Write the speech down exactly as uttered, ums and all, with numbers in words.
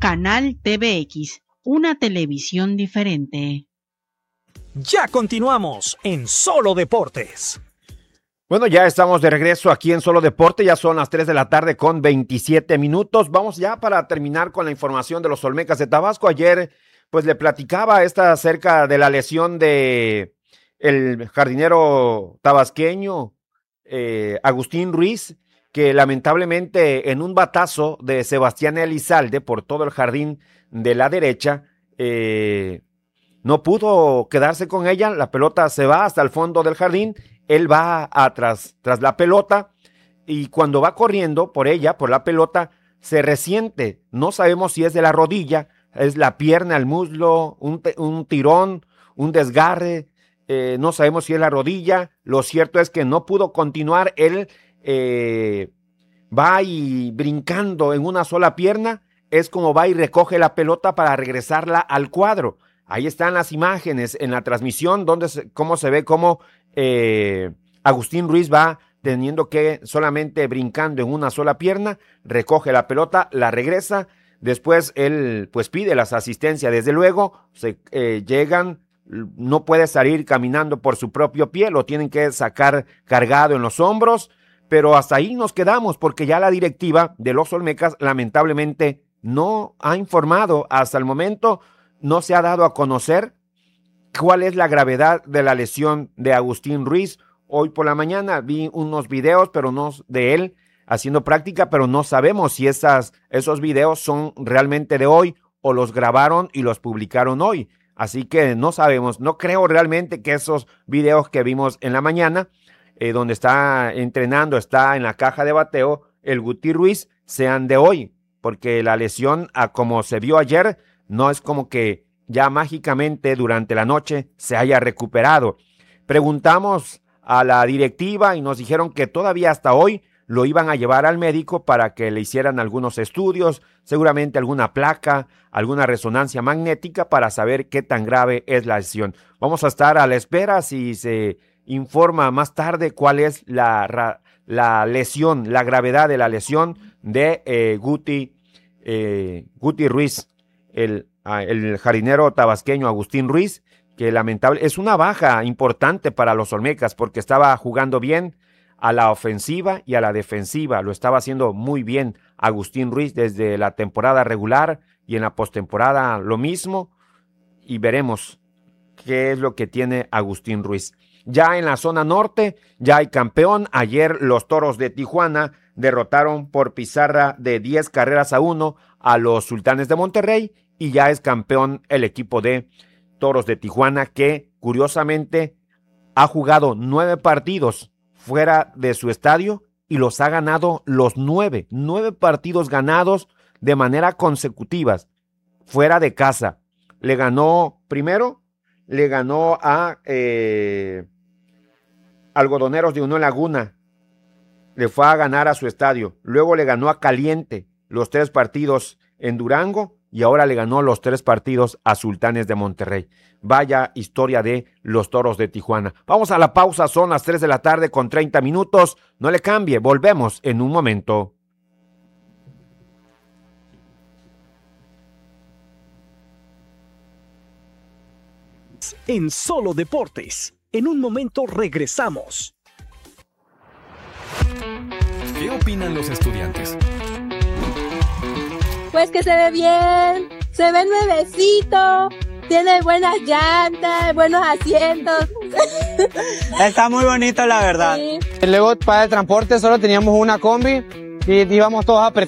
Canal T V X, una televisión diferente. Ya continuamos en Solo Deportes. Bueno, ya estamos de regreso aquí en Solo Deporte, ya son las tres de la tarde con veintisiete minutos. Vamos ya para terminar con la información de los Olmecas de Tabasco. Ayer, pues le platicaba esta acerca de la lesión de el jardinero tabasqueño eh, Agustín Ruiz, que lamentablemente en un batazo de Sebastián Elizalde por todo el jardín de la derecha, eh, no pudo quedarse con ella. La pelota se va hasta el fondo del jardín. Él va atrás, tras la pelota, y cuando va corriendo por ella, por la pelota, se resiente. No sabemos si es de la rodilla, es la pierna, el muslo, un, un tirón, un desgarre. Eh, no sabemos si es la rodilla. Lo cierto es que no pudo continuar. Él eh, va y brincando en una sola pierna. Es como va y recoge la pelota para regresarla al cuadro. Ahí están las imágenes en la transmisión, donde se, cómo se ve cómo eh, Agustín Ruiz va teniendo que solamente brincando en una sola pierna, recoge la pelota, la regresa, después él pues pide las asistencias, desde luego, se eh, llegan, no puede salir caminando por su propio pie, lo tienen que sacar cargado en los hombros, pero hasta ahí nos quedamos, porque ya la directiva de los Olmecas lamentablemente no ha informado hasta el momento. No se ha dado a conocer cuál es la gravedad de la lesión de Agustín Ruiz. Hoy por la mañana vi unos videos, pero no de él haciendo práctica, pero no sabemos si esas, esos videos son realmente de hoy o los grabaron y los publicaron hoy. Así que no sabemos, no creo realmente que esos videos que vimos en la mañana, eh, donde está entrenando, está en la caja de bateo, el Guti Ruiz, sean de hoy, porque la lesión, a como se vio ayer, no es como que ya mágicamente durante la noche se haya recuperado. Preguntamos a la directiva y nos dijeron que todavía hasta hoy lo iban a llevar al médico para que le hicieran algunos estudios, seguramente alguna placa, alguna resonancia magnética para saber qué tan grave es la lesión. Vamos a estar a la espera si se informa más tarde cuál es la, la lesión, la gravedad de la lesión de eh, Guti, eh, Guti Ruiz. El, el jardinero tabasqueño Agustín Ruiz, que lamentable, es una baja importante para los Olmecas porque estaba jugando bien a la ofensiva y a la defensiva, lo estaba haciendo muy bien Agustín Ruiz desde la temporada regular y en la postemporada lo mismo, y veremos qué es lo que tiene Agustín Ruiz. Ya en la zona norte, ya hay campeón. Ayer los Toros de Tijuana derrotaron por pizarra de diez carreras a uno a los Sultanes de Monterrey, y ya es campeón el equipo de Toros de Tijuana, que curiosamente ha jugado nueve partidos fuera de su estadio y los ha ganado los nueve, nueve partidos ganados de manera consecutiva fuera de casa. Le ganó primero, le ganó a eh, Algodoneros de Unión Laguna, le fue a ganar a su estadio, luego le ganó a Caliente los tres partidos en Durango, y ahora le ganó los tres partidos a Sultanes de Monterrey. Vaya historia de los Toros de Tijuana. Vamos a la pausa, son las tres de la tarde con treinta minutos. No le cambie, volvemos en un momento. En Solo Deportes, en un momento regresamos. ¿Qué opinan los estudiantes? Pues que se ve bien, se ve nuevecito, tiene buenas llantas, buenos asientos. Está muy bonito, la verdad. Sí. Luego para el transporte solo teníamos una combi y íbamos todos apretados.